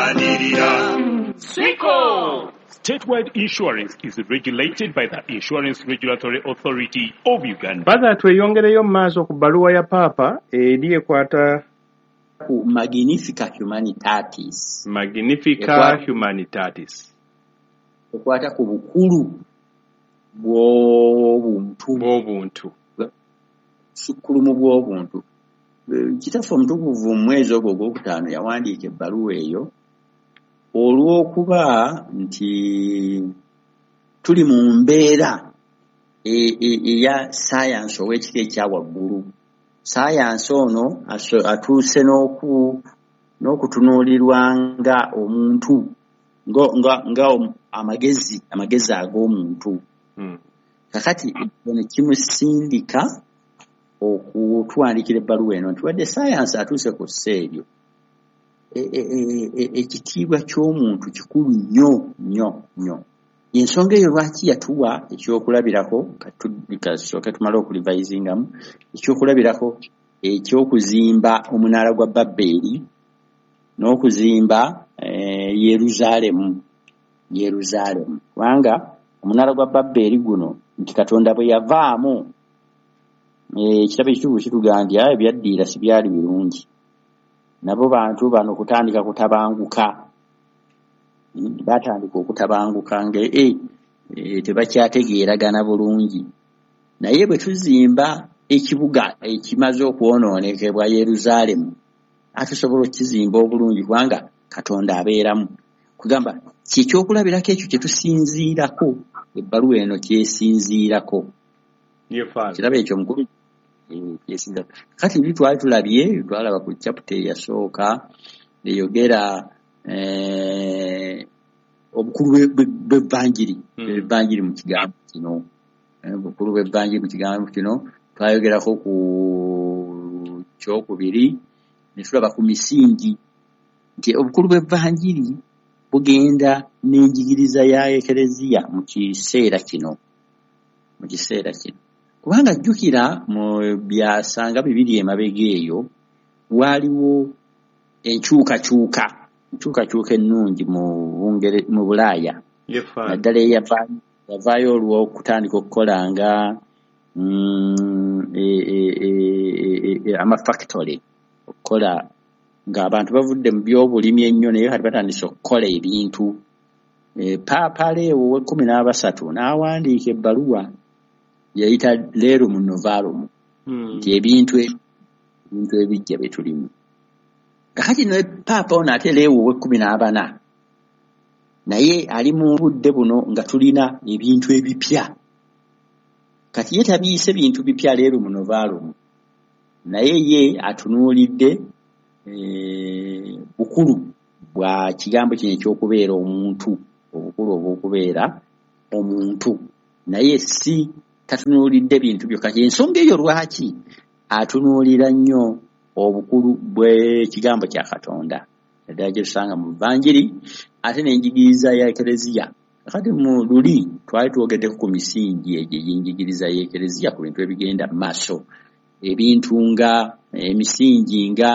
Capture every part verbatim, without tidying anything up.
Wanirira. Siko! Statewide insurance is regulated by the Insurance Regulatory Authority of Uganda. Baada tweyongereyo maaso ku baluwa ya Papa eri ekwata ku Magnifica Humanitatis. Magnifica Humanitatis. Ekwata ku bukulu bw'obuntu. Bw'obuntu. Sukulumu bw'obuntu. Kitaffe omutukuvu mu mwezi ogwo ogwokutaano yawandiika ebbaluwa eyo olw'okuba nti tuli mu mbeera eya science ow'ekiro ekya waggulu. Science ono atuuse n'oku n'okutunuulirwa nga omuntu nga nga amagezi amagezi ag'omuntu. Mm. Kakati ono kimusindika okutwandikira ebbaluwa eno nti wadde science atuuse ku sseeryo ekitiibwa ky'omuntu kikulu nnyo nnyo nnyo. Ensonga eyo lwaki yatuwa ekyokulabirako kasooke tumale okulivayizingamu ekyokulabirako ekyokuzimba omunaala gwa Babeli n'okuzimba Yeruzaalemu Yeruzaalemu kubanga omunaala gwa Babeli guno nti Katonda bwe yavaamu ekitabo ekitukuvu kitugamba nti ebyaddiira si byali birungi. Nabo bantu bano kutandika kutabanguka. Batandika okutabanguka nga e tebakyategeeragana bulungi. Naye bwe tuzimba ekibuga ekimaze okwonoonekebwa Yeruzaalemu atusobola okukizimba obulungi kubanga Katonda abeeramu. Kugamba kyekyokulabirako ekyo kye tusinziirako ebbaluwa eno kyesinziirako. Kiraba ekyo mukulu kyesinziirako. Kati buli twali tulabye twalaba ku chapter eyasooka eyogera obukulu bw'ebbanjiri ebbanjiri mu kigambo kino. Obukulu bw'ebbanjiri mu kigambo kino twayogerako ku kyokubiri ne tulaba ku misingi nti obukulu bw'ebbanjiri bugenda n'enjigiriza ya Ekereziya mu kiseera kino mu kiseera kino kubanga jjukira mu byasanga bibiri emabega eyo waaliwo enkyukakyuka enkyukakyuka ennungi mu Bungere mu Bulaaya naddala yavaayo olw'okutandika okukolanga amafactory okukola ng'abantu bavudde mu by'obulimi ennyo naye kati batandise okukola ebintu. Paapa Leewo ow'ekkumi n'abasatu n'awandiika ebbaluwa yayita Rerum Novarum nti ebintu ebintu ebijja bye tulimu. Kakati ne Paapa ono ate Leewo ow'ekkumi n'abana naye ali mu budde buno nga tulina ebintu ebipya. Kati ye tabiise bintu bipya Rerum Novarum naye ye atunuulidde bukulu bwa kigambo kino ekyokubeera omuntu obukulu obw'okubeera omuntu naye si tatunuulidde bintu byokka. Ensonga eyo lwaki atunuulira nnyo obukulu bw'ekigambo kya Katonda naddala gye tusanga mu Bbanjiri ate n'enjigiriza ya Ekereziya. Kati mu luli twali twogeddeko ku misingi egyo y'enjigiriza y'Ekereziya ku bintu ebigenda mu maaso ebintu nga emisingi nga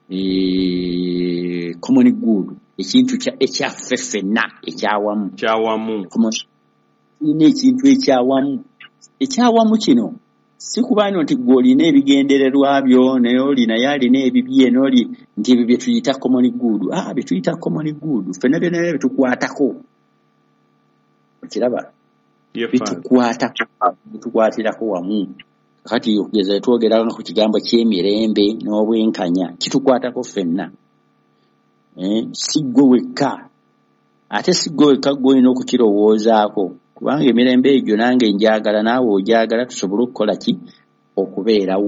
common good ekintu ekyaffe ffenna ekyawamu kyawamu ine ekintu ekyawamu ekyawamu kino si kubanga nti gw'olina ebigendererwa byo naye oli naye alina ebibye n'oli nti ebyo bye tuyita common good. Ah, bye tuyita common good ffenna byonna bye tukwatako okiraba bitukwatako bitukwatirako wamu. Kati okugeza twogera ku kigambo ky'emirembe n'obwenkanya kitukwatako ffenna. Eh, si ggwe wekka ate si ggwe wekka gw'olina okukirowoozaako kubanga emirembe egyo nange njagala naawe ogyagala tusobole okukola ki okubeerawo.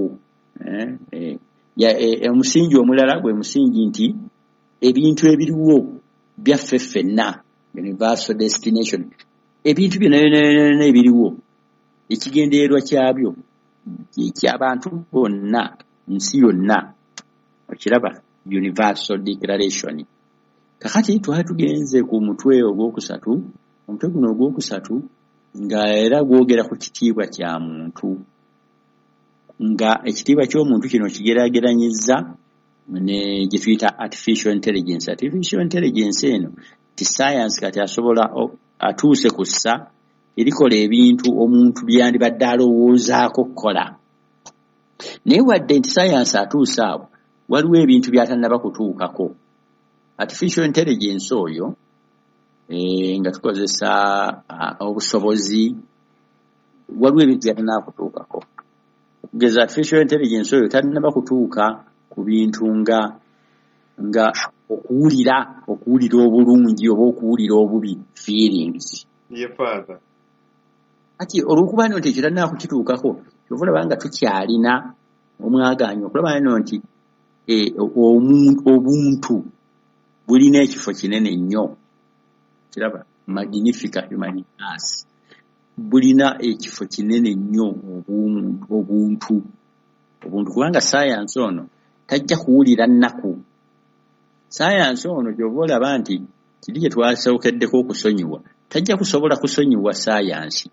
Omusingi omulala gwe musingi nti ebintu ebiriwo byaffe ffenna universal destination. Ebintu byonna ebiriwo ekigendererwa kyabyo eky'abantu bonna nsi yonna okiraba universal declaration. Kakati twali tugenze ku mutwe ogwokusatu omutwe guno ogwokusatu nga era gwogera ku kitiibwa kya muntu nga ekitiibwa ky'omuntu kino kigeraageranyizza ne gye tuyita artificial intelligence. Artificial intelligence eno ti science kati asobola atuuse ku ssa erikola ebintu omuntu byandibadde alowoozaako kukola. Naye wadde nti science atuuse awo, waliwo ebintu byatannaba kutuukako. Artificial intelligence oyo e, nga tukozesa uh, obusobozi, waliwo ebintu byatannaba kutuukako. Okugeza artificial intelligence oyo tannaba kutuuka ku bintu nga nga okuwulira okuwulira obulungi oba okuwulira obubi, feelings. Ye father. Ati olwokuba nti ekyo tannaba kukituukako, kyovulaba nga tukyalina omwaganyo okulaba nno nti e, omuntu obuntu bulina ekifo kinene nnyo. Kiraba magnifica humanitas bulina ekifo kinene nnyo obuntu obuntu obuntu kubanga science ono tajja kuwulira nnaku. Science ono gy'oba olaba nti kiri gye twasookeddeko okusonyiwa, tajja kusobola kusonyiwa science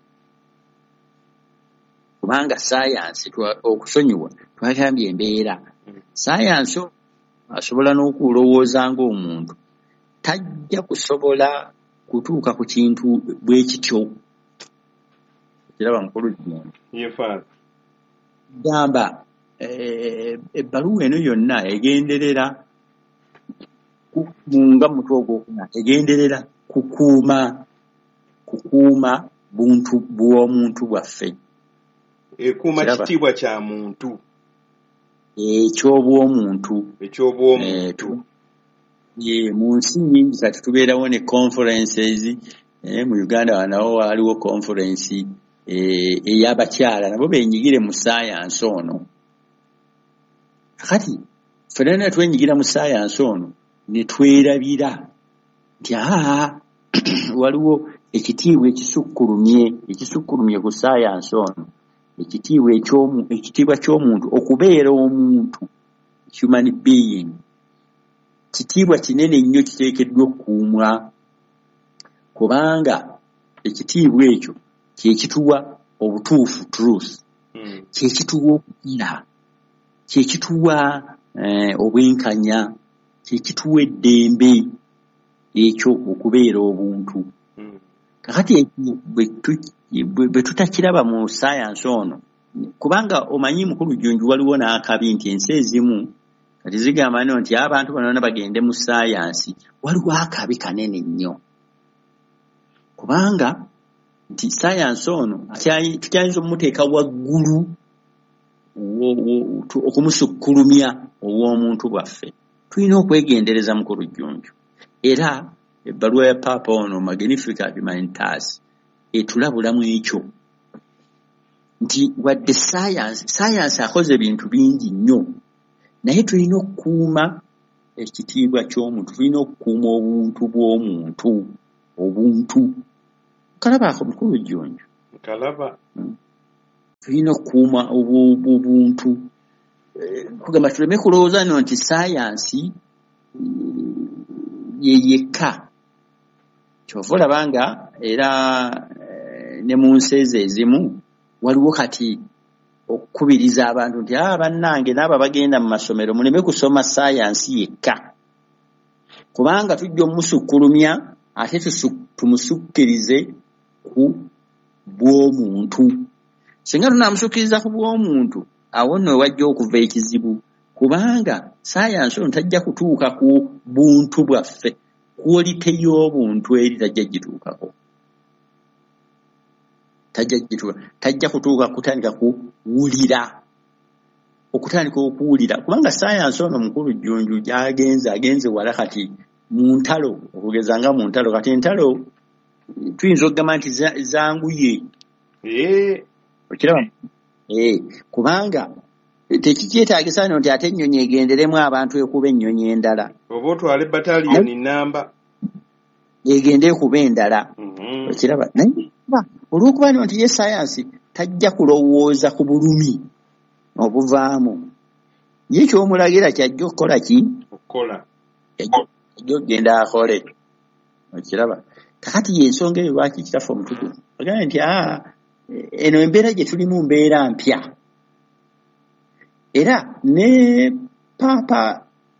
kubanga science okusonyiwa twagambye embeera. Science asobola n'okulowooza ng'omuntu, tajja kusobola kutuuka ku kintu bwe kityo. Kiraba mukulu nnyo. Ye father. Gamba ebbaluwa eno yonna egenderera nga mutwe ogwokuna egenderera kukuuma kukuuma buntu bw'omuntu bwaffe. Ekuuma kitiibwa kya muntu. Ekyobw'omuntu. Ekyobw'omuntu. Ye mu nsi nnyingi kati tubeerawo ne conferences. Eh, mu Uganda wanawo waliwo conference eh, ey'abakyala nabo beenyigire mu science ono. Kati ffenna twenyigira mu science ono ne twerabira nti aa waliwo ekitiibwa ekisukkulumye ekisukkulumye ku science ono, ekitiibwa ekyomu ekitiibwa ky'omuntu okubeera omuntu, human being. Kitiibwa kinene nnyo kiteekeddwa okukuumwa kubanga ekitiibwa ekyo kye kituwa obutuufu, truth. Mm. Kye kituwa okukira, kye kituwa eh, obwenkanya, kye kituwa eddembe ekyo okubeera obuntu. Mm. Kakati bwe tutakiraba mu science ono, kubanga omanyi mukulu Jjunju waliwo n'akabi nti ensi ezimu kati zigamba nti abantu bano bagende mu science, waliwo akabi kanene nnyo kubanga nti science ono tukyayinza okumuteeka waggulu okumusukkulumya obw'omuntu bwaffe. Tulina okwegendereza mukulu Jjunju. Era ebbaluwa ya Papa ono Magnificat Humanitas etulabulamu ekyo nti wadde science science akoze bintu bingi nnyo, naye tulina okukuuma ekitiibwa ky'omuntu, tulina okukuuma obuntu bw'omuntu. Obuntu kalaba ako mukulu Jjunju. Kalaba. Hmm. Tulina okukuuma obuntu. Kugamba tuleme kulowooza nno nti science ye yekka. Kyova olaba nga era ne mu nsi ezo ezimu waliwo kati okukubiriza abantu nti aa bannange n'abo bagenda mu masomero muleme kusoma science yekka kubanga tujja omusukkulumya ate tumusukkirize ku bw'omuntu. Singa tunaamusukkiriza ku bw'omuntu, awo nno wajja okuva ekizibu kubanga science ono tajja kutuuka ku buntu bwaffe, quality y'obuntu eri tajja gituukako. Tajja gituuka tajja kutuuka kutandika kuwulira, okutandika okuwulira kubanga science ono mukulu Jjunju gy'agenze agenze wala kati mu ntalo, okugeza nga mu ntalo. Kati entalo tuyinza okugamba nti zanguye. Eh, okiraba eh kubanga tekikyetaagisa nti ate ennyonyi egenderemu abantu ekuba ennyonyi endala, oba otwale battalion namba egende ekuba endala. Mhm. Okiraba naye olwokuba nti ye science tajja kulowooza ku bulumi obuvaamu, ye ky'omulagira kyajja okukola ki? Okukola. Ajja okugenda akole. Okiraba kakati y'ensonga eyo lwaki kitaffe omutukuvu ogambye nti aa eno embeera gye tulimu mbeera mpya. Era ne Papa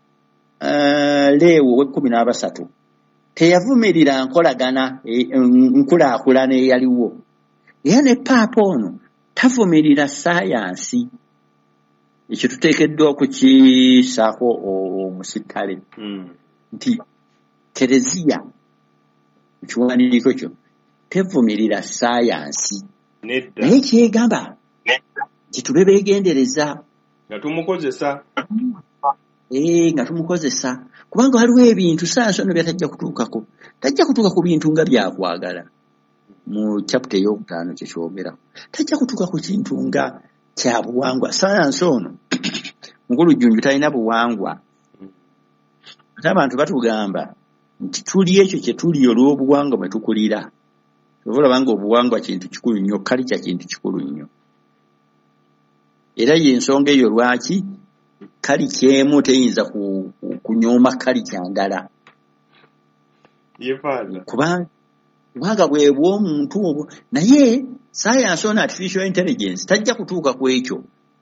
uh, Leewo ow'ekkumi n'abasatu teyavumirira nkolagana e, nkulaakulana eyaliwo. Era ne Paapa ono tavumirira saayansi. Ekyo tuteekeddwa okukisaako omusitale Mm. nti Kereziya ekiwandiiko kyo tevumirira saayansi. Nedda. Naye kyegamba nti tube beegendereza Nga tumukozesa. ee nga tumukozesa kubanga waliwo ebintu saayansi ono byatajja kutuukako. Tajja kutuuka ku bintu nga byakwagala. Mu chapter ey'okutaano kye kyogerako tajja kutuuka ku kintu nga kya buwangwa. Saayansi ono mukulu Jjunju talina buwangwa. Ate abantu batugamba nti tuli ekyo kye tuli olw'obuwangwa mwe tukulira. Olaba nga obuwangwa kintu kikulu nnyo, culture kintu kikulu nnyo. Era y'ensonga eyo lwaki kali kyemu teyinza ku, ku, kunyooma kali kyandala. Yefaza. Kubanga kubanga bwe bw'omuntu obwo naye science on artificial intelligence tajja kutuuka ku ekyo.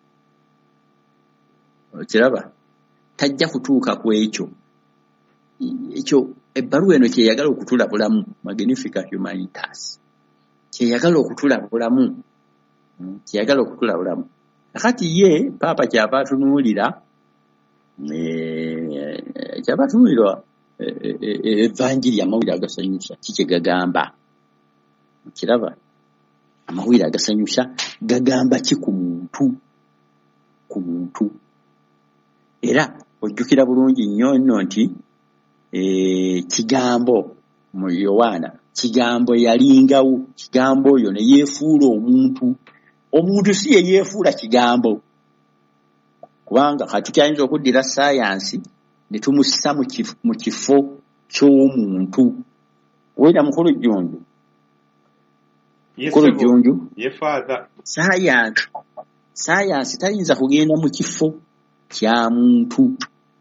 Okiraba? Tajja kutuuka ku ekyo. Ekyo ebbaluwa eno kyeyagala okutulabulamu Magnifica Humanitas. Kyeyagala okutulabulamu. Kyeyagala okutulabulamu. Kati ye Paapa kyava atunuulira eh kyava atunuulira evanjiri amawulire agasanyusa kiki gagamba. Kiraba amawulire agasanyusa gagamba ki ku muntu ku muntu. Era ojjukira bulungi nnyo nno nti eh kigambo mu Yowaana kigambo yalingawo. Kigambo oyo ne yeefuula omuntu. Omuntu si ye yeefuula kigambo. Kubanga kati tukyayinza okuddira saayansi ne tumussa mu kifo ky'omuntu. Wera mukulu Jjunju. Mukulu Jjunju. Ye father. Saayansi. Saayansi tayinza kugenda mu kifo kya muntu.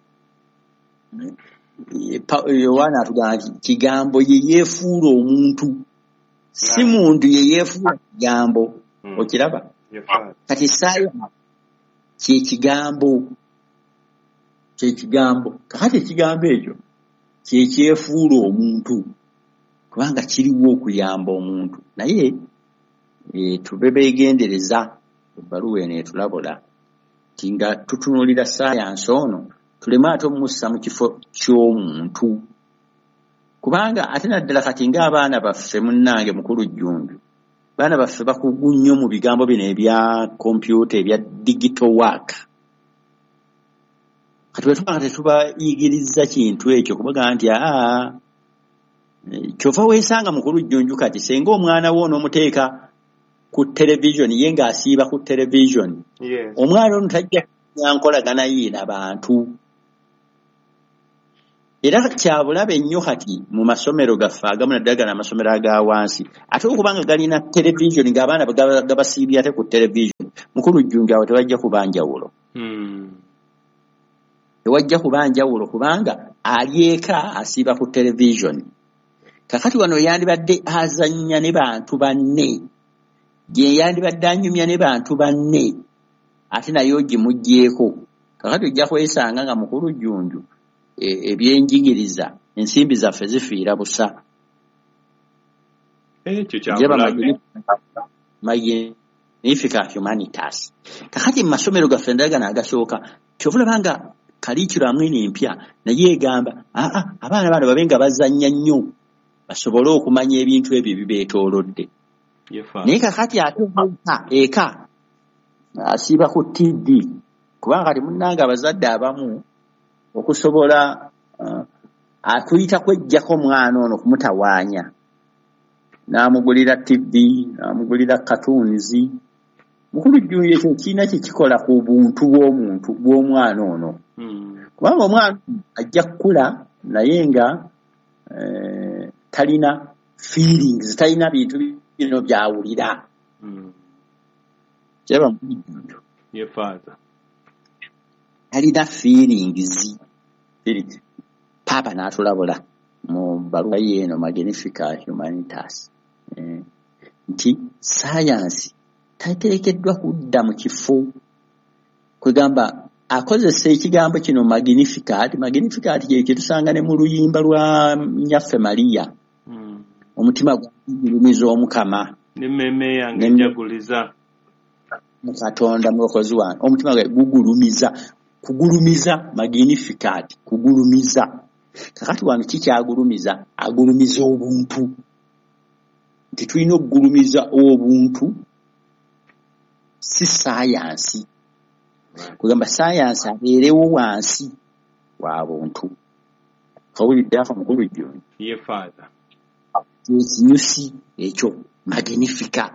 Yowaana atugamba nti kigambo ye yeefuula omuntu. Si muntu ye yeefuula kigambo. Mm. Okiraba? Kati saayansi kye kigambo. Kye kigambo. Kati ekigambo ekyo kye kyefuula omuntu. Kubanga kiriwo okuyamba omuntu. Naye e, tube beegendereza ebbaluwa eno etulabula nti nga tutunuulira saayansi ono tuleme ate omussa mu kifo ky'omuntu. Kubanga ate naddala kati ng'abaana baffe munnange mukulu Jjunju, baana baffe bakugu nnyo mu bigambo bino ebya kompyuta ebya digital work. Kati bwe tuba tetubayigiriza kintu ekyo kubaga nti aa kyova weesanga mukulu Jjunju kati senga omwana wo n'omuteeka ku television ye ng'asiiba ku television. Yes. Omwana ono tajja nkolagana ye n'abantu. Era kyabulabe nnyo kati mu masomero gaffe agamu naddala amasomero aga wansi ate okubanga galina television ng'abaana gabasiibya ate ku television. Mukulu Jjunju awo tewajja kuba njawulo. Hmm. Tewajja kuba njawulo kubanga ali eka asiiba ku television. Kakati wano yandibadde azannya ne bantu banne. Gye yandibadde anyumya ne bantu banne. Ate naye ogimuggyeko. Kakati ojja kwesanga nga mukulu Jjunju ebyenjigiriza ensimbi zaffe zifiira busa. Ekyo kyabulabe. Magnifica Humanitas. Kakati mu masomero gaffe ndala gano agasooka kyovulaba nga kalikiramu empya naye egamba aa abaana bano babe nga bazannya nnyo basobole okumanya ebintu ebyo bibeetoolodde. Naye kakati ate eka asiiba ku T V kubanga kati munnanga abazadde abamu okusobola uh, akuyita kwejjako mwana ono kumutawaanya n'amugulira T V n'amugulira cartoons. Mukulu Jjunju ekyo kiina kye kikola ku buntu bw'omuntu bw'omwana ono. Hmm. Kubanga omwana ajja kukula naye nga eh, talina feelings, talina bintu bino byawulira. Hmm. Kyaba Mukulu Jjunju. Ye father. Talina feelings. Feelings. Paapa n'atulabula mu bbaluwa y'eno Magnifica Humanitas. Eh, nti saayansi tateekeddwa kudda mu kifo kwegamba akozesa ekigambo kino Magnificat. Magnificat kye kitusanga ne mu luyimba lwa Nyaffe Maria. Mm. Omutima gwagulumiza Omukama. Ne meme yange njaguliza. Katonda mukozi wange. Omutima gwe gugulumiza. Kugulumiza Magnificat. Kugulumiza. Kakati wano kikyagulumiza? Agulumiza obuntu. Nti tulina okugulumiza obuntu si sayansi. Kugamba sayansi abeerewo wansi wa buntu. Kawulidde afa mukulu jjo. Ye father. Ekinyusi ekyo Magnificat.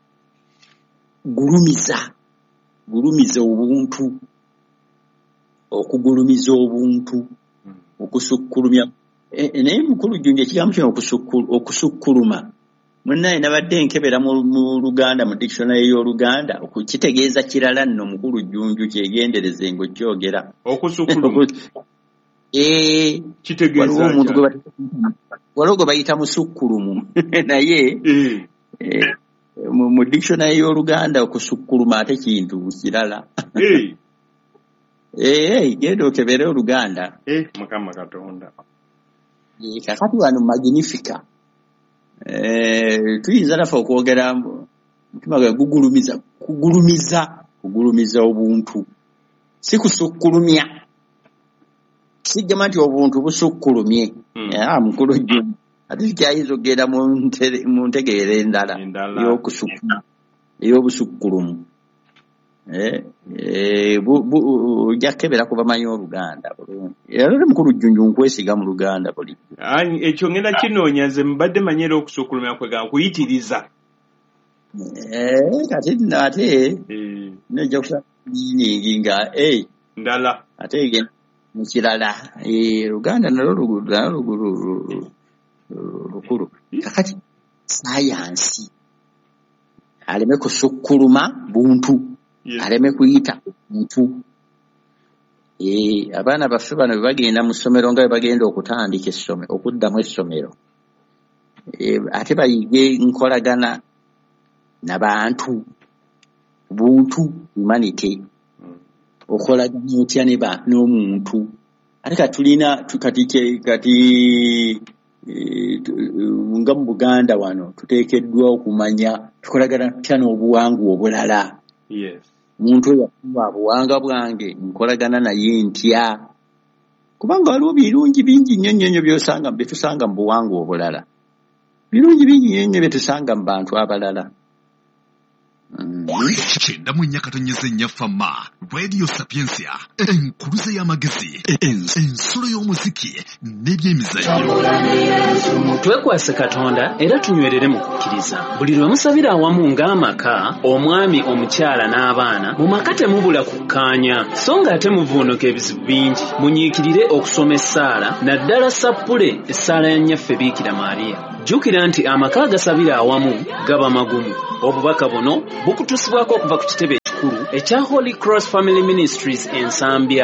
Gulumiza. Gulumiza obuntu. Okugulumiza obuntu. Okusukkulumya. E, naye mukulu jjo ekigambo kino okusukkuluma. Munnaye nabadde nkebera mu Luganda mu dictionary y'Oluganda okukitegeeza kirala nno mukulu jjunju kyegendereze ngo kyogera. Okusukkuluma. Eh, kitegeeza omuntu gwe walogo bayita musukkulumu. Naye eh eh mu dictionary y'Oluganda okusukkuluma ate kintu kirala. Eh. Eh, genda okebere Oluganda. Eh, Mukama Katonda. Eh, kakati wano Magnificat. Eh, tuyinza nafa okwogera mutima gwe gugulumiza, kugulumiza, kugulumiza obuntu. Si kusukkulumya. Sigamba nti obuntu busukkulumye. Mm. Ya mukulu jjo. Ati kyayinza okugenda mu ntegeera endala y'okusukkuluma. Ey'obusukkulumu. Eh, eh, bu, bu, jakebera kuba manyi Oluganda bulungi. Era mukulu jjunju nkwesiga mu Luganda buli. Ani ekyo ngenda kinoonya nze mbadde manyera okusukkulumya kwega kuyitiriza. Eh, kati nate Eh. nejja kusaba meaning nga eh Ndala. ate ge mu kirala. Eh, Luganda nalwo lugulu lukulu. Kakati sayansi aleme kusukkuluma buntu. Yes. Aleme kuyita muntu. Eh, abaana baffe bano bagenda mu ssomero nga bagenda okutandika essomero, okuddamu essomero. Eh, ate bayige nkolagana n'abantu, buntu, humanity. Mm. Okolagana otya ne ba n'omuntu. Ate katulina kati kati eh, nga mu Buganda wano tuteekeddwa okumanya tukolagana tutya n'obuwangwa obulala. Yes. Muntu yakuba buwanga bwange nkolagana naye ntya. Kubanga waliwo birungi bingi nnyo nnyo by'osanga betusanga mu buwanga obulala. Birungi bingi nnyo nnyo byetusanga mu bantu abalala. Kyenda mu nnyaka tonnyeza ennyaffa ma Radio Sapiensia enkuluze y'amagezi ensulo y'omuziki n'ebyemizannyo. Twekwase Katonda era tunywerere mu kukkiriza. Buli lwe musabira awamu ng'amaka, omwami, omukyala n'abaana, mu maka temubula kukkaanya, so ng'ate muvuunuka ebizibu bingi. Munyiikirire okusoma essaala, naddala sappule essaala ya nnyaffe Biikira Maariya. Jjukira nti amaka agasabira awamu gaba magumu. Obubaka buno bukutusibwako okuva ku kitebe ekikulu ekya Holy Cross Family Ministries ensambya.